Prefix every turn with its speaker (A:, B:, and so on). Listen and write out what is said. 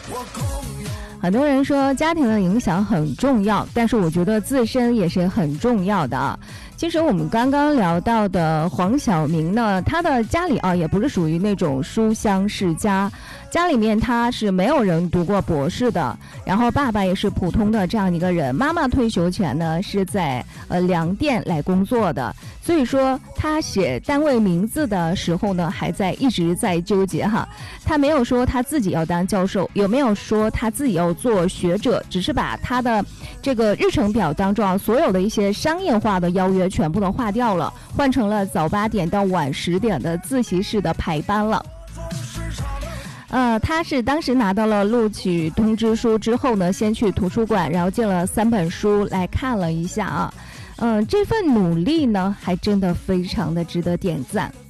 A: 很多人说家庭的影响很重要，但是我觉得自身也是很重要的啊。其实我们刚刚聊到的黄晓明呢，他的家里啊也不是属于那种书香世家，家里面他是没有人读过博士的，然后爸爸也是普通的这样一个人，妈妈退休前呢是在粮店来工作的，所以说他写单位名字的时候呢一直在纠结哈，他没有说他自己要当教授，有没有说他自己要做学者，只是把他的这个日程表当中所有的一些商业化的邀约全部都划掉了，换成了早8点到晚10点的自习室的排班了。他是当时拿到了录取通知书之后呢，先去图书馆，然后借了3本书来看了一下啊。这份努力呢，还真的非常的值得点赞。